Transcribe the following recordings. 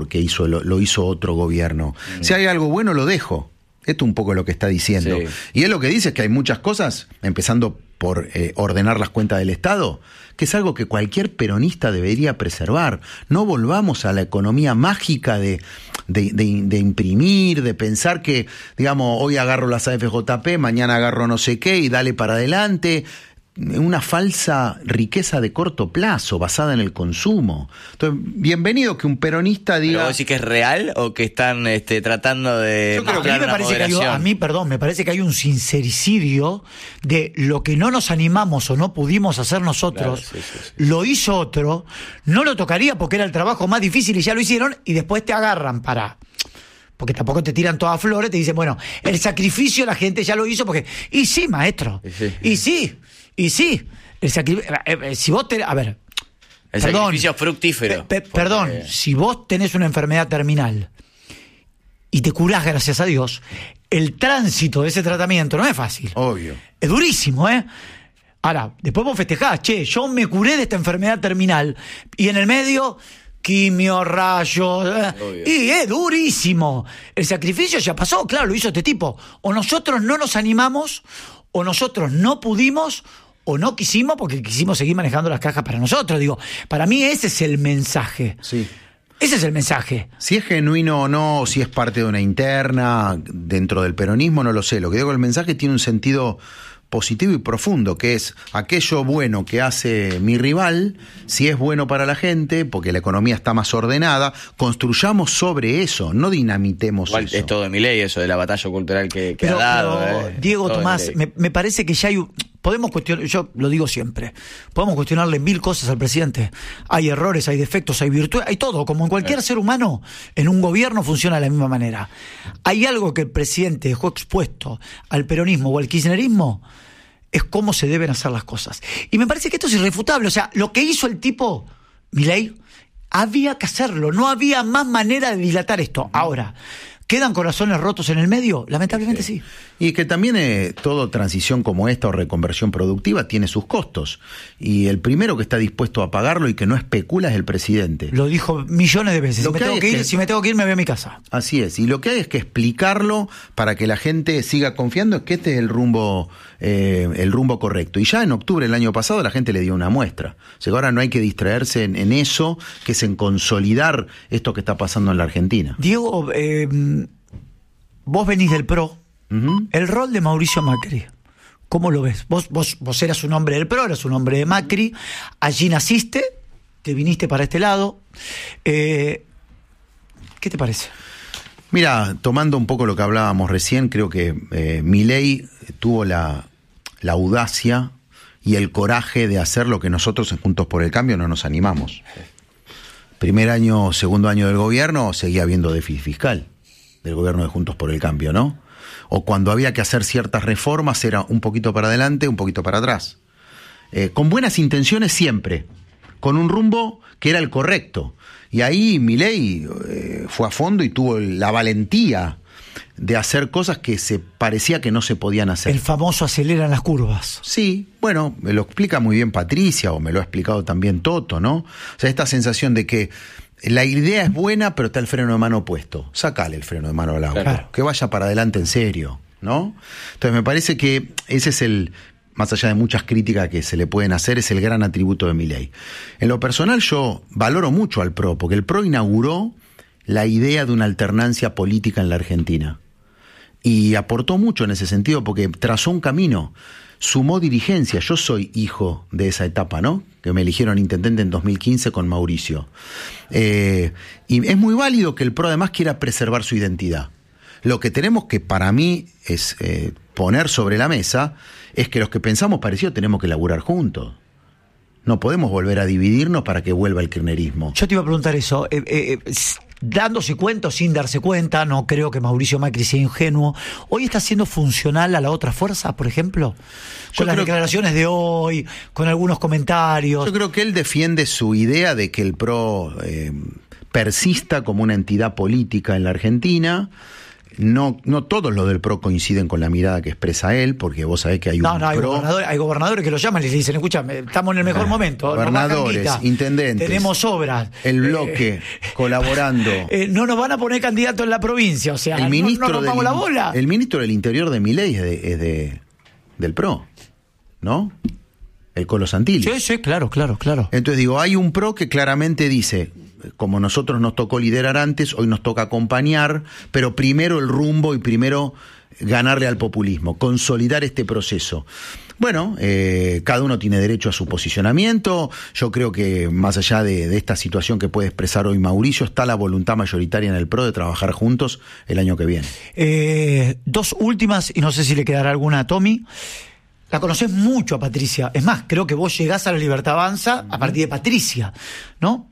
porque lo hizo otro gobierno. Si hay algo bueno, lo dejo. Esto es un poco lo que está diciendo. Sí. Y él lo que dice es que hay muchas cosas, empezando por ordenar las cuentas del Estado, que es algo que cualquier peronista debería preservar. No volvamos a la economía mágica de imprimir, de pensar que, digamos, hoy agarro las AFJP, mañana agarro no sé qué y dale para adelante. Una falsa riqueza de corto plazo basada en el consumo. Entonces, bienvenido que un peronista diga... ¿Pero vos decís que es real o que están tratando de... Yo creo que me parece que hay un sincericidio de lo que no nos animamos o no pudimos hacer nosotros, Claro, sí. lo hizo otro, no lo tocaría porque era el trabajo más difícil y ya lo hicieron, y después te agarran porque tampoco te tiran todas flores, te dicen, bueno, el sacrificio la gente ya lo hizo porque... Y sí, maestro, y sí, el sacrificio... si vos a ver... El sacrificio fructífero. Perdón, si vos tenés una enfermedad terminal y te curás, gracias a Dios, el tránsito de ese tratamiento no es fácil. Obvio. Es durísimo, ¿eh? Ahora, después vos festejás, yo me curé de esta enfermedad terminal, y en el medio, quimio, rayos, y es durísimo. El sacrificio ya pasó, claro, lo hizo este tipo. O nosotros no nos animamos, o nosotros no pudimos, o no quisimos porque quisimos seguir manejando las cajas para nosotros. Digo, para mí ese es el mensaje. Sí. Ese es el mensaje. Si es genuino o no, o si es parte de una interna dentro del peronismo, no lo sé. Lo que digo, el mensaje tiene un sentido positivo y profundo, que es aquello bueno que hace mi rival, si es bueno para la gente, porque la economía está más ordenada, construyamos sobre eso, no dinamitemos Igual eso. es todo de Milei, eso de la batalla cultural que Pero, ha dado. Diego, todo Tomás, me parece que ya hay... Podemos cuestionar, yo lo digo siempre, podemos cuestionarle 1000 cosas al presidente. Hay errores, hay defectos, hay virtudes, hay todo. Como en cualquier ser humano, en un gobierno funciona de la misma manera. Hay algo que el presidente dejó expuesto al peronismo o al kirchnerismo, es cómo se deben hacer las cosas. Y me parece que esto es irrefutable. O sea, lo que hizo el tipo, Milei, había que hacerlo. No había más manera de dilatar esto. Ahora, ¿quedan corazones rotos en el medio? Lamentablemente sí. Y que también toda transición como esta o reconversión productiva tiene sus costos. Y el primero que está dispuesto a pagarlo y que no especula es el presidente. Lo dijo millones de veces. Lo Si me tengo que ir, me voy a mi casa. Así es. Y lo que hay es que explicarlo para que la gente siga confiando en que este es el rumbo correcto. Y ya en octubre del año pasado la gente le dio una muestra. O sea, ahora no hay que distraerse en eso, que es en consolidar esto que está pasando en la Argentina. Diego, vos venís del PRO. Uh-huh. El rol de Mauricio Macri, ¿cómo lo ves? Vos eras un hombre del PRO, eras un hombre de Macri, allí naciste, te viniste para este lado. ¿Qué te parece? Mira, tomando un poco lo que hablábamos recién, creo que Milei tuvo la audacia y el coraje de hacer lo que nosotros en Juntos por el Cambio no nos animamos. Primer año, segundo año del gobierno, seguía habiendo déficit fiscal del gobierno de Juntos por el Cambio, ¿no? O cuando había que hacer ciertas reformas era un poquito para adelante, un poquito para atrás. Con buenas intenciones siempre, con un rumbo que era el correcto. Y ahí Milei fue a fondo y tuvo la valentía de hacer cosas que se parecía que no se podían hacer. El famoso aceleran las curvas. Sí, bueno, me lo explica muy bien Patricia, o me lo ha explicado también Toto, ¿no? O sea, esta sensación de que la idea es buena, pero está el freno de mano puesto. Sácale el freno de mano al auto. Claro. Que vaya para adelante en serio, ¿no? Entonces me parece que ese es más allá de muchas críticas que se le pueden hacer, es el gran atributo de Milei. En lo personal yo valoro mucho al PRO, porque el PRO inauguró la idea de una alternancia política en la Argentina. Y aportó mucho en ese sentido, porque trazó un camino, sumó dirigencia. Yo soy hijo de esa etapa, ¿no? Que me eligieron intendente en 2015 con Mauricio. Y es muy válido que el PRO además quiera preservar su identidad. Lo que tenemos que, para mí, es poner sobre la mesa, es que los que pensamos parecido tenemos que laburar juntos. No podemos volver a dividirnos para que vuelva el kirchnerismo. Yo te iba a preguntar eso. Dándose cuenta o sin darse cuenta, no creo que Mauricio Macri sea ingenuo. ¿Hoy está siendo funcional a la otra fuerza, por ejemplo? Con las declaraciones de hoy, con algunos comentarios. Yo creo que él defiende su idea de que el PRO persista como una entidad política en la Argentina. no todos los del PRO coinciden con la mirada que expresa él, porque vos sabés que hay hay gobernadores que lo llaman y le dicen, escúchame, estamos en el mejor momento. Gobernadores, intendentes. Tenemos obras. El bloque, colaborando. No nos van a poner candidato en la provincia, o sea, no rompamos la bola. El ministro del Interior de Milei es del PRO, ¿no? El Colo Santilli. Sí, claro. Entonces digo, hay un PRO que claramente dice, como nosotros nos tocó liderar antes, hoy nos toca acompañar, pero primero el rumbo y primero ganarle al populismo, consolidar este proceso. Bueno, cada uno tiene derecho a su posicionamiento. Yo creo que más allá de esta situación que puede expresar hoy Mauricio, está la voluntad mayoritaria en el PRO de trabajar juntos el año que viene. Dos últimas, y no sé si le quedará alguna a Tommy. La conocés mucho a Patricia. Es más, creo que vos llegás a La Libertad Avanza a partir de Patricia, ¿no?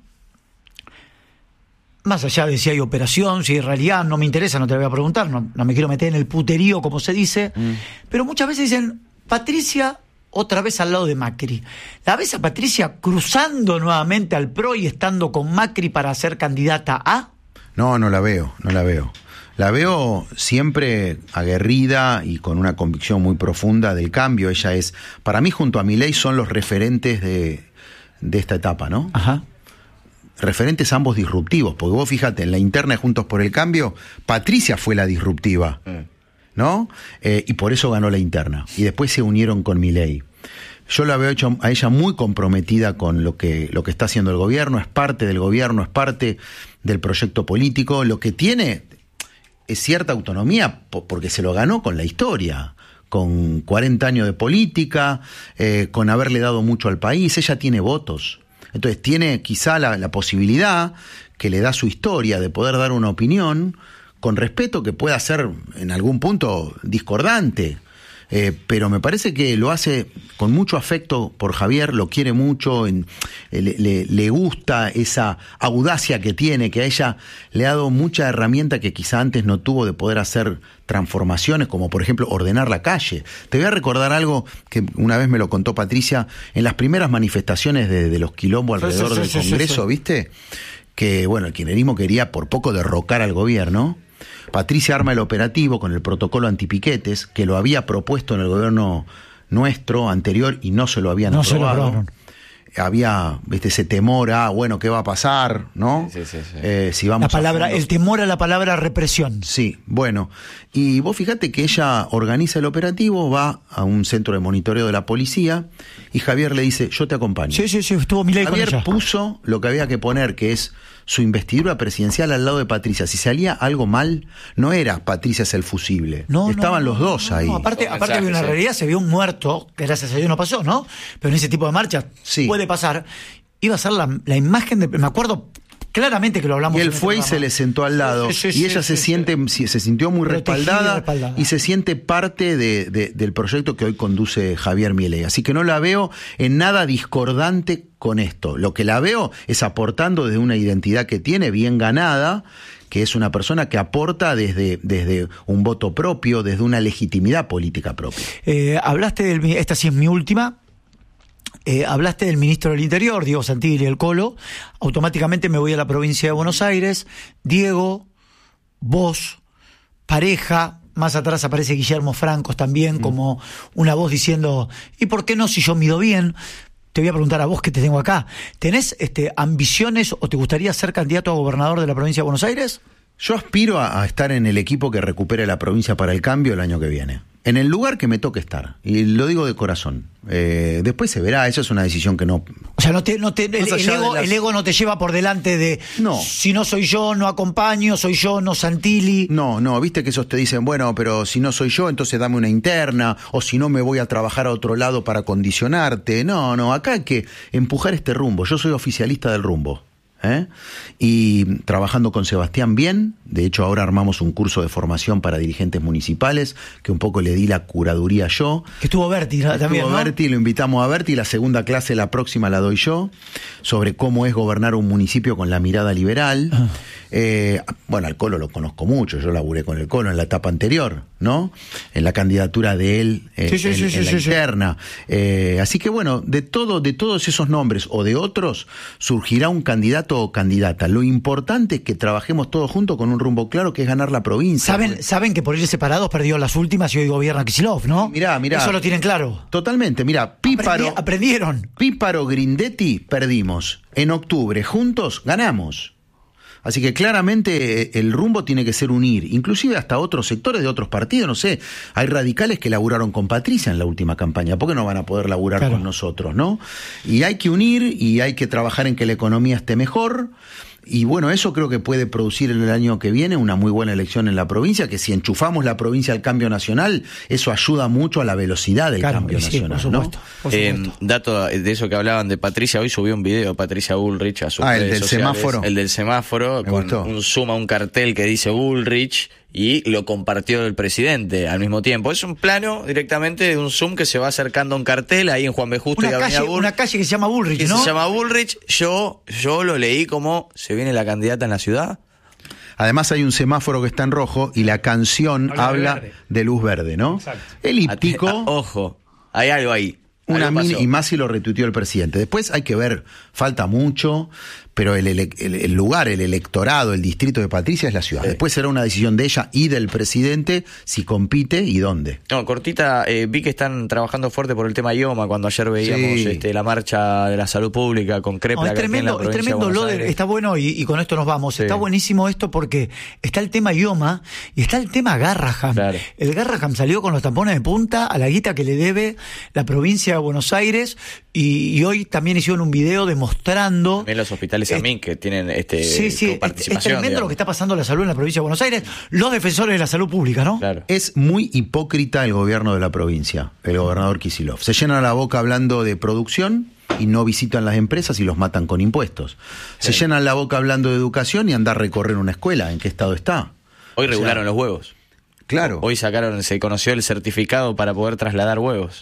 Más allá de si hay operación, si hay realidad, no me interesa, no te lo voy a preguntar, no me quiero meter en el puterío, como se dice, pero muchas veces dicen, Patricia otra vez al lado de Macri. ¿La ves a Patricia cruzando nuevamente al PRO y estando con Macri para ser candidata a? No la veo. La veo siempre aguerrida y con una convicción muy profunda del cambio. Ella es, para mí, junto a Milei, son los referentes de esta etapa, ¿no? Ajá. Referentes ambos disruptivos, porque vos fíjate, en la interna de Juntos por el Cambio, Patricia fue la disruptiva, ¿no? Y por eso ganó la interna. Y después se unieron con Milei. Yo la veo a ella muy comprometida con lo que está haciendo el gobierno, es parte del gobierno, es parte del proyecto político. Lo que tiene es cierta autonomía porque se lo ganó con la historia, con 40 años de política, con haberle dado mucho al país. Ella tiene votos. Entonces tiene quizá la posibilidad que le da su historia de poder dar una opinión con respeto, que pueda ser en algún punto discordante. Pero me parece que lo hace con mucho afecto por Javier, lo quiere mucho, le gusta esa audacia que tiene, que a ella le ha dado mucha herramienta que quizá antes no tuvo de poder hacer transformaciones, como por ejemplo ordenar la calle. Te voy a recordar algo que una vez me lo contó Patricia, en las primeras manifestaciones de los quilombos alrededor del Congreso, ¿viste? Que bueno, el kirchnerismo quería por poco derrocar al gobierno. Patricia arma el operativo con el protocolo antipiquetes, que lo había propuesto en el gobierno nuestro anterior y no se lo habían aprobado. Había ese temor a, bueno, ¿qué va a pasar? ¿No? Sí. Si vamos el temor a la palabra represión. Sí, bueno. Y vos fíjate que ella organiza el operativo, va a un centro de monitoreo de la policía y Javier le dice, yo te acompaño. Sí, estuvo Milei con ella. Javier puso lo que había que poner, que es su investidura presidencial al lado de Patricia. Si salía algo mal, no era Patricia es el fusible. Estaban los dos ahí. Aparte había una realidad, se vio un muerto, que gracias a Dios no pasó, ¿no? Pero en ese tipo de marchas puede pasar. Iba a ser la imagen de... Me acuerdo claramente que lo hablamos. Y él fue y se le sentó al lado. Y ella se sintió muy respaldada y se siente parte del proyecto que hoy conduce Javier Milei. Así que no la veo en nada discordante con esto. Lo que la veo es aportando desde una identidad que tiene bien ganada, que es una persona que aporta desde un voto propio, desde una legitimidad política propia. Hablaste esta sí es mi última. Hablaste del ministro del Interior, Diego Santilli, el Colo. Automáticamente me voy a la provincia de Buenos Aires. Diego, vos, pareja. Más atrás aparece Guillermo Francos también como una voz diciendo, ¿y por qué no si yo mido bien? Te voy a preguntar a vos que te tengo acá. ¿Tenés ambiciones o te gustaría ser candidato a gobernador de la provincia de Buenos Aires? Yo aspiro a estar en el equipo que recupere la provincia para el cambio el año que viene. En el lugar que me toque estar. Y lo digo de corazón. Después se verá, eso es una decisión que no... O sea, el ego no te lleva por delante de... No. Si no soy yo, no acompaño, soy yo, no Santilli. No, viste que esos te dicen, bueno, pero si no soy yo, entonces dame una interna, o si no me voy a trabajar a otro lado para condicionarte. No, acá hay que empujar este rumbo. Yo soy oficialista del rumbo. Y trabajando con Sebastián bien, de hecho ahora armamos un curso de formación para dirigentes municipales, que un poco le di la curaduría yo. Que estuvo Berti también, ¿no? Berti, lo invitamos a Berti, la segunda clase, la próxima la doy yo, sobre cómo es gobernar un municipio con la mirada liberal. Bueno, al Colo lo conozco mucho, yo laburé con el Colo en la etapa anterior, ¿no? En la candidatura de él en la interna. Así que bueno, de todos esos nombres o de otros surgirá un candidato o candidata. Lo importante es que trabajemos todos juntos con un un rumbo claro que es ganar la provincia. Saben que por ir separados perdió las últimas y hoy gobierna Kicillof, ¿no? Mirá. Eso lo tienen claro. Totalmente, mirá, Aprendieron. Píparo, Grindetti, perdimos. En octubre, juntos, ganamos. Así que claramente el rumbo tiene que ser unir, inclusive hasta otros sectores de otros partidos, no sé, hay radicales que laburaron con Patricia en la última campaña, ¿por qué no van a poder laburar con nosotros, no? Y hay que unir y hay que trabajar en que la economía esté mejor. Y bueno, eso creo que puede producir en el año que viene una muy buena elección en la provincia, que si enchufamos la provincia al cambio nacional, eso ayuda mucho a la velocidad del cambio nacional. Por supuesto, ¿no? por supuesto. Dato de eso que hablaban de Patricia, hoy subió un video Patricia Bullrich a sus redes el del sociales, semáforo. El del semáforo, Me con gustó. un zoom a un cartel que dice Bullrich, y lo compartió el presidente al mismo tiempo. Es un plano directamente de un zoom que se va acercando a un cartel ahí en Juan B. Justo y Avenida Bullrich. Una calle que se llama Bullrich, que ¿no? se llama Bullrich. Yo lo leí como ¿se viene la candidata en la ciudad? Además hay un semáforo que está en rojo y la canción habla de luz verde, ¿no? Exacto. Elíptico. Ojo, hay algo ahí. Y más si lo retuiteó el presidente. Después hay que ver, falta mucho, pero el lugar, el electorado, el distrito de Patricia es la ciudad. Después será una decisión de ella y del presidente si compite y dónde. No, cortita, vi que están trabajando fuerte por el tema IOMA, cuando ayer veíamos la marcha de la salud pública con Crepla. No, es tremendo lo está bueno y con esto nos vamos. Sí. Está buenísimo esto porque está el tema IOMA y está el tema Garraham. Claro. El Garraham salió con los tampones de punta a la guita que le debe la provincia de Buenos Aires y hoy también hicieron un video demostrando... También los hospitales AMIN que tienen participación. Es tremendo lo que está pasando en la salud en la provincia de Buenos Aires. Los defensores de la salud pública, ¿no? Claro. Es muy hipócrita el gobierno de la provincia, el gobernador Kicillof. Se llenan la boca hablando de producción y no visitan las empresas y los matan con impuestos. Se llenan la boca hablando de educación y andar a recorrer una escuela. ¿En qué estado está? Hoy regularon los huevos. Claro. Hoy se conoció el certificado para poder trasladar huevos.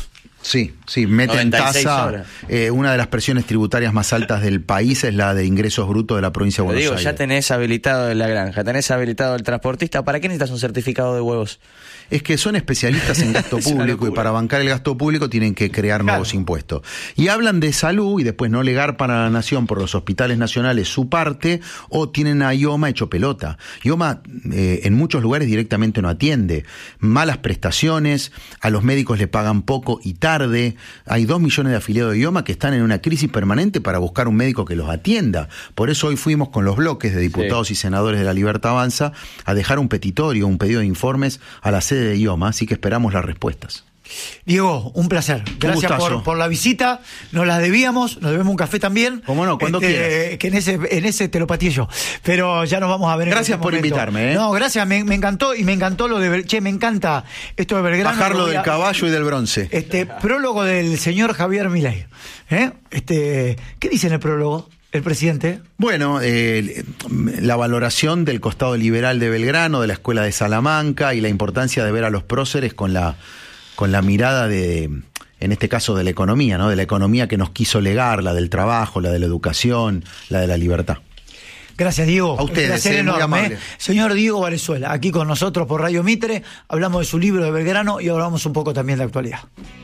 Sí, meten tasa. Una de las presiones tributarias más altas del país es la de ingresos brutos de la provincia de Buenos Aires. Ya tenés habilitado de la granja, tenés habilitado el transportista. ¿Para qué necesitas un certificado de huevos? Es que son especialistas en gasto público y para bancar el gasto público tienen que crear nuevos impuestos. Y hablan de salud y después no le garpan a la nación por los hospitales nacionales su parte o tienen a IOMA hecho pelota. IOMA en muchos lugares directamente no atiende. Malas prestaciones, a los médicos le pagan poco y tarde. Hay 2 millones de afiliados de IOMA que están en una crisis permanente para buscar un médico que los atienda. Por eso hoy fuimos con los bloques de diputados y senadores de la Libertad Avanza a dejar un petitorio, un pedido de informes a la sede de IOMA, así que esperamos las respuestas. Diego, un placer. Gracias por la visita. Nos las debíamos, nos debemos un café también. ¿Cómo no? Cuando quieras. Que en ese te lo pateé yo. Pero ya nos vamos a ver. Gracias por invitarme. No, gracias, me encantó y me encantó lo de... me encanta esto de Belgrano. Bajarlo del caballo y del bronce. Prólogo del señor Javier Milei. ¿Qué dice en el prólogo el presidente? Bueno, la valoración del costado liberal de Belgrano, de la escuela de Salamanca y la importancia de ver a los próceres con la mirada en este caso de la economía, ¿no? De la economía que nos quiso legar, la del trabajo, la de la educación, la de la libertad. Gracias, Diego. A ustedes, placer enorme, muy amable. Señor Diego Valenzuela, aquí con nosotros por Radio Mitre, hablamos de su libro de Belgrano y hablamos un poco también de actualidad.